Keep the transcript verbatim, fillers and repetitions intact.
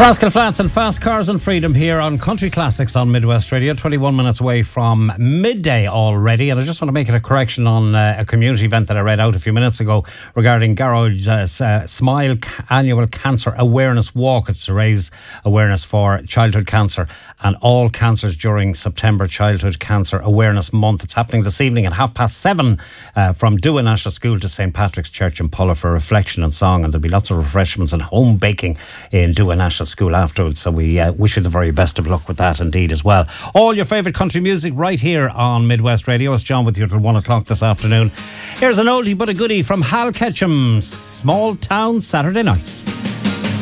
Rascal Flats and Fast Cars and Freedom here on Country Classics on Midwest Radio. twenty-one minutes away from midday already. And I just want to make it a correction on uh, a community event that I read out a few minutes ago regarding Garrow's uh, uh, Smile Annual Cancer Awareness Walk. It's to raise awareness for childhood cancer and all cancers during September Childhood Cancer Awareness Month. It's happening this evening at half past seven uh, from Dua National School to Saint Patrick's Church in Pulla for reflection and song. And there'll be lots of refreshments and home baking in Dua National School afterwards. So we uh, wish you the very best of luck with that indeed as well. All your favourite country music right here on Midwest Radio. It's John with you till one o'clock this afternoon. Here's an oldie but a goodie from Hal Ketchum, Small Town Saturday Night.